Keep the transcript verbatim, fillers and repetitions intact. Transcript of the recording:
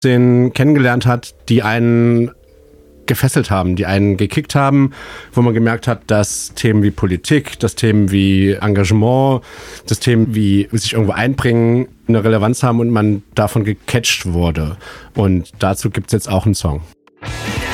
den kennengelernt hat, die einen gefesselt haben, die einen gekickt haben, wo man gemerkt hat, dass Themen wie Politik, dass Themen wie Engagement, dass Themen wie sich irgendwo einbringen, eine Relevanz haben und man davon gecatcht wurde. Und dazu gibt es jetzt auch einen Song.